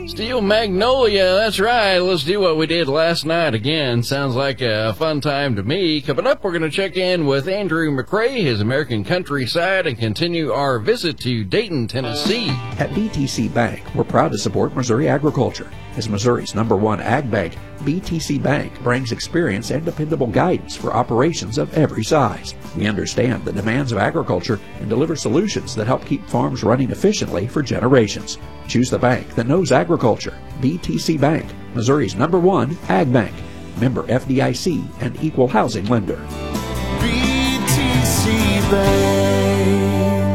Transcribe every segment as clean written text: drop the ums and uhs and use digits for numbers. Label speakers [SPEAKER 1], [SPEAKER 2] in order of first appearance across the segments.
[SPEAKER 1] Steel Magnolia, that's right. Let's do what we did last night again. Sounds like a fun time to me. Coming up, we're going to check in with Andrew McCrae, his American Countryside, and continue our visit to Dayton, Tennessee.
[SPEAKER 2] At BTC Bank, we're proud to support Missouri agriculture. As Missouri's #1 ag bank, BTC Bank brings experience and dependable guidance for operations of every size. We understand the demands of agriculture and deliver solutions that help keep farms running efficiently for generations. Choose the bank that knows agriculture. BTC Bank, Missouri's #1 ag bank. Member FDIC and equal housing lender.
[SPEAKER 3] BTC Bank.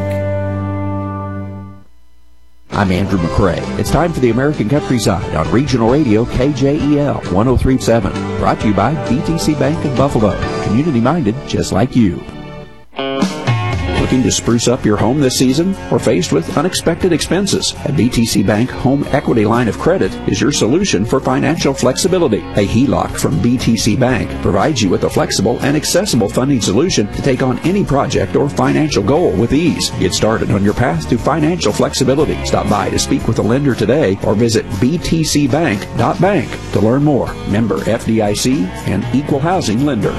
[SPEAKER 2] I'm Andrew McCrae. It's time for the American Countryside on Regional Radio KJEL 103.7. Brought to you by BTC Bank of Buffalo. Community-minded just like you. Looking to spruce up your home this season or faced with unexpected expenses? A BTC Bank Home Equity Line of Credit is your solution for financial flexibility. A HELOC from BTC Bank provides you with a flexible and accessible funding solution to take on any project or financial goal with ease. Get started on your path to financial flexibility. Stop by to speak with a lender today or visit btcbank.bank to learn more. Member FDIC and equal housing lender.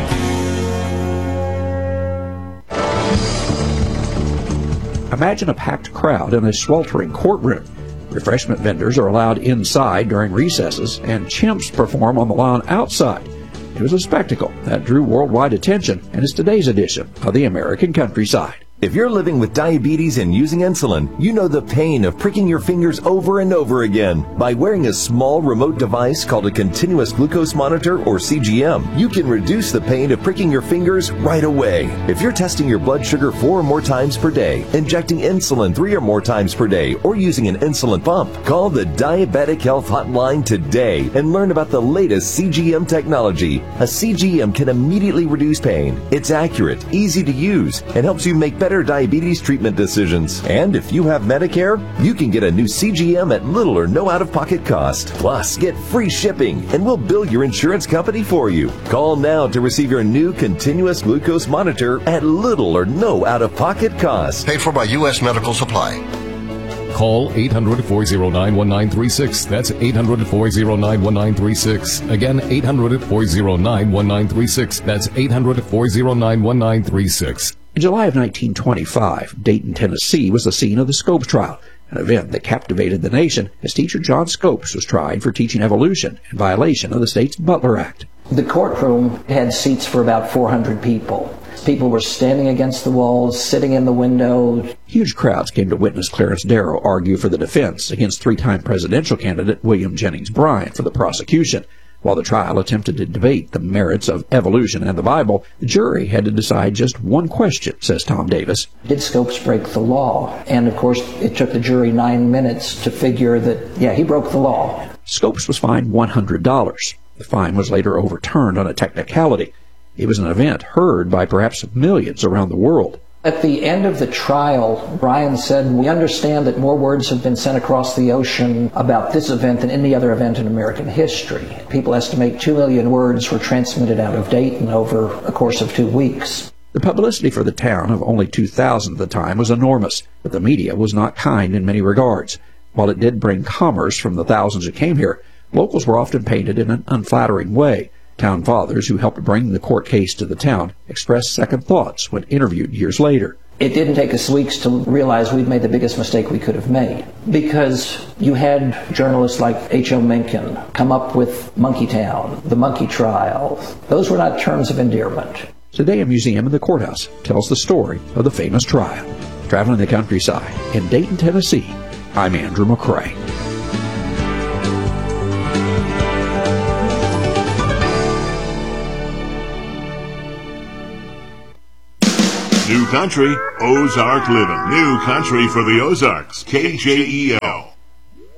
[SPEAKER 2] Imagine a packed crowd in a sweltering courtroom. Refreshment vendors are allowed inside during recesses, and chimps perform on the lawn outside. It was a spectacle that drew worldwide attention and is today's edition of the American Countryside.
[SPEAKER 4] If you're living with diabetes and using insulin, you know the pain of pricking your fingers over and over again. By wearing a small remote device called a continuous glucose monitor, or CGM, you can reduce the pain of pricking your fingers right away. If you're testing your blood sugar 4 or more times per day, injecting insulin 3 or more times per day, or using an insulin pump, call the Diabetic Health Hotline today and learn about the latest CGM technology. A CGM can immediately reduce pain. It's accurate, easy to use, and helps you make better diabetes treatment decisions. And if you have Medicare, you can get a new CGM at little or no out-of-pocket cost. Plus, get free shipping, and we'll bill your insurance company for you. Call now to receive your new continuous glucose monitor at little or no out-of-pocket cost.
[SPEAKER 5] Paid for by U.S. Medical Supply.
[SPEAKER 6] Call 800-409-1936. That's 800-409-1936. Again, 800-409-1936. That's 800-409-1936.
[SPEAKER 2] In July of 1925, Dayton, Tennessee was the scene of the Scopes trial, an event that captivated the nation as teacher John Scopes was tried for teaching evolution in violation of the state's Butler Act.
[SPEAKER 7] The courtroom had seats for about 400 people. People were standing against the walls, sitting in the window.
[SPEAKER 2] Huge crowds came to witness Clarence Darrow argue for the defense against three-time presidential candidate William Jennings Bryan for the prosecution. While the trial attempted to debate the merits of evolution and the Bible, the jury had to decide just one question, says Tom Davis.
[SPEAKER 7] Did Scopes break the law? And of course, it took the jury 9 minutes to figure that, yeah, he broke the law.
[SPEAKER 2] Scopes was fined $100. The fine was later overturned on a technicality. It was an event heard by perhaps millions around the world.
[SPEAKER 7] At the end of the trial, Bryan said, "We understand that more words have been sent across the ocean about this event than any other event in American history. People estimate 2 million words were transmitted out of Dayton over a course of 2 weeks.
[SPEAKER 2] The publicity for the town of only 2,000 at the time was enormous, but the media was not kind in many regards. While it did bring commerce from the thousands who came here, locals were often painted in an unflattering way. Town fathers who helped bring the court case to the town expressed second thoughts when interviewed years later.
[SPEAKER 7] It didn't take us weeks to realize we'd made the biggest mistake we could have made, because you had journalists like H.O. Mencken come up with Monkeytown, the Monkey Trial. Those were not terms of endearment.
[SPEAKER 2] Today, a museum in the courthouse tells the story of the famous trial. Traveling the countryside in Dayton, Tennessee, I'm Andrew McCrae.
[SPEAKER 8] New country, Ozark living. New country for the Ozarks, KJEL.